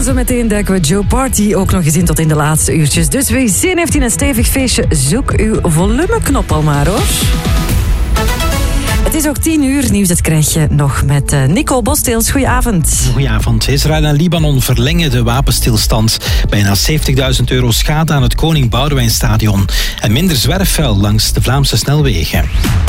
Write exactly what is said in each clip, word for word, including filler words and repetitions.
zo meteen duiken we Joe Party ook nog eens in tot in de laatste uurtjes. Dus wie zin heeft in een stevig feestje, zoek uw volumeknop al maar, hoor. Het is ook tien uur. Nieuws, dat krijg je nog met uh, Nico Bosteels. Goedenavond. Goedenavond. Israël en Libanon verlengen de wapenstilstand. Bijna zeventigduizend euro schade aan het Koning Boudewijnstadion. En minder zwerfvuil langs de Vlaamse snelwegen.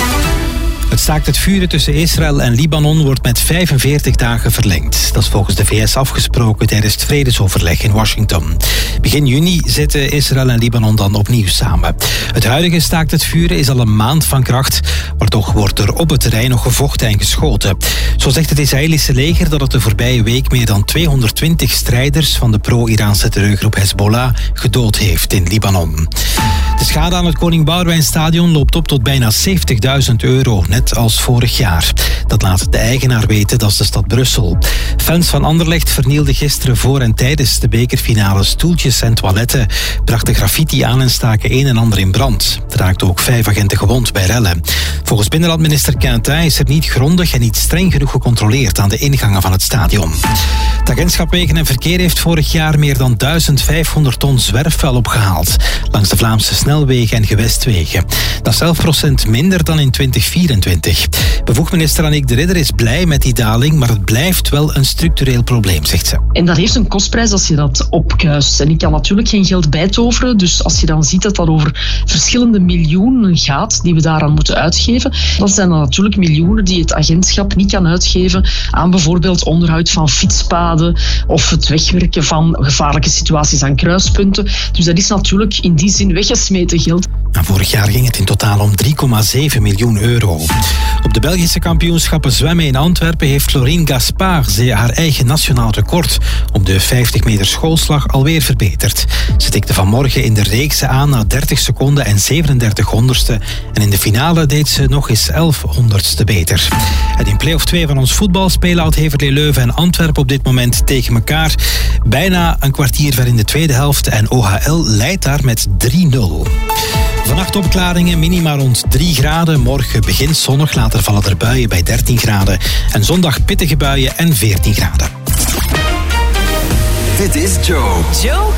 Het staakt het vuren tussen Israël en Libanon wordt met vijfenveertig dagen verlengd. Dat is volgens de V S afgesproken tijdens het vredesoverleg in Washington. Begin juni zitten Israël en Libanon dan opnieuw samen. Het huidige staakt het vuren is al een maand van kracht, maar toch wordt er op het terrein nog gevochten en geschoten. Zo zegt het Israëlische leger dat het de voorbije week meer dan tweehonderdtwintig strijders van de pro-Iraanse terreurgroep Hezbollah gedood heeft in Libanon. De schade aan het Koning Boudewijnstadion loopt op tot bijna zeventigduizend euro, net als vorig jaar. Dat laat de eigenaar weten, dat is de stad Brussel. Fans van Anderlecht vernielden gisteren voor en tijdens de bekerfinale stoeltjes en toiletten, brachten graffiti aan en staken een en ander in brand. Er raakten ook vijf agenten gewond bij rellen. Volgens binnenlandminister Quintin is er niet grondig en niet streng genoeg gecontroleerd aan de ingangen van het stadion. Het agentschap Wegen en Verkeer heeft vorig jaar meer dan duizendvijfhonderd ton zwerfvuil opgehaald langs de Vlaamse snelwegen en gewestwegen. Dat is elf procent minder dan in twintig vierentwintig. Bevoegdminister Annick de Ridder is blij met die daling, maar het blijft wel een structureel probleem, zegt ze. En dat heeft een kostprijs als je dat opkuist. En ik kan natuurlijk geen geld bijtoveren, dus als je dan ziet dat dat over verschillende miljoenen gaat die we daaraan moeten uitgeven, dan zijn dat natuurlijk miljoenen die het agentschap niet kan uitgeven aan bijvoorbeeld onderhoud van fietspaden of het wegwerken van gevaarlijke situaties aan kruispunten. Dus dat is natuurlijk in die zin weggesmeten geld. En vorig jaar ging het in totaal om drie komma zeven miljoen euro. Op de Belgische kampioenschappen zwemmen in Antwerpen heeft Florine Gaspard haar eigen nationaal record op de vijftig meter schoolslag alweer verbeterd. Ze tikte vanmorgen in de reeks aan na dertig seconden en zevenendertig honderdste. En in de finale deed ze nog eens elf honderdste beter. En in play-off twee van ons voetbal spelen Oud-Heverlee Leuven en Antwerpen op dit moment tegen elkaar. Bijna een kwartier ver in de tweede helft en O H L leidt daar met drie nul. Vannacht opklaringen, minima rond drie graden. Morgen begint zonnig, later vallen er buien bij dertien graden. En zondag pittige buien en veertien graden. Dit is Joe. Joe